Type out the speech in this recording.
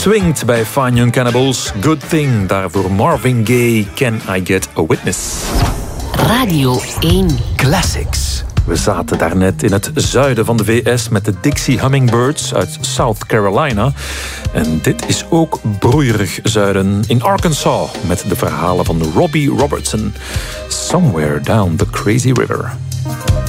Swinged bij Fine Young Cannibals. Good Thing. Daarvoor Marvin Gaye. Can I Get a Witness? Radio 1. Classics. We zaten daarnet in het zuiden van de VS met de Dixie Hummingbirds uit South Carolina. En dit is ook broeierig zuiden in Arkansas met de verhalen van Robbie Robertson. Somewhere Down the Crazy River.